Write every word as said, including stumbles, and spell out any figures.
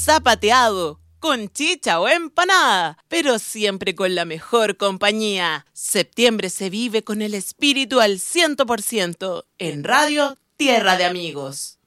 zapateado, con chicha o empanada, pero siempre con la mejor compañía. Septiembre se vive con el espíritu al cien por ciento en Radio Tierra de Amigos.